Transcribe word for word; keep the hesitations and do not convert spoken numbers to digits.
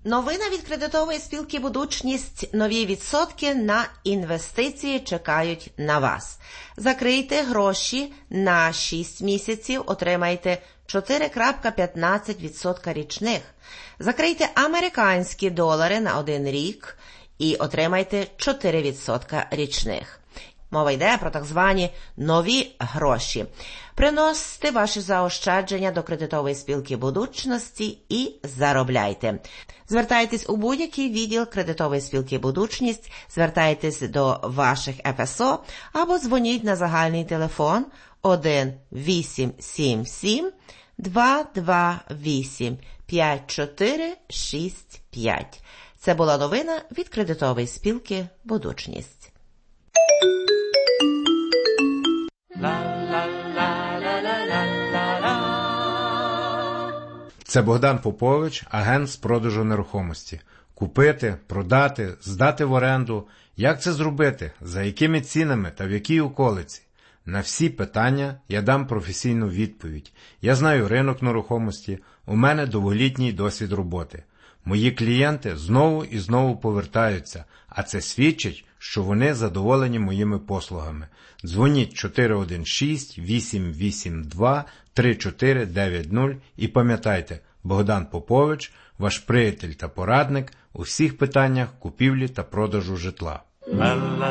Новина від кредитової спілки «Будучність». Нові відсотки на інвестиції чекають на вас. Закрийте гроші на шість місяців, отримайте чотири цілих п'ятнадцять сотих відсотка річних. Закрийте американські долари на один рік і отримайте чотири відсотка річних. Мова йде про так звані нові гроші. Приносьте ваші заощадження до кредитової спілки «Будучності» і заробляйте. Звертайтесь у будь-який відділ кредитової спілки «Будучність», звертайтесь до ваших еф ес о або дзвоніть на загальний телефон один вісім сім сім два два вісім п'ять чотири шість п'ять. Це була новина від кредитової спілки «Будучність». Це Богдан Попович, агент з продажу нерухомості. Купити, продати, здати в оренду. Як це зробити? За якими цінами та в якій околиці? На всі питання я дам професійну відповідь. Я знаю ринок нерухомості, у мене довголітній досвід роботи. Мої клієнти знову і знову повертаються, а це свідчить, що вони задоволені моїми послугами. Дзвоніть чотири один шість вісім вісім два три чотири дев'ять нуль і пам'ятайте, Богдан Попович, ваш приятель та порадник у всіх питаннях купівлі та продажу житла.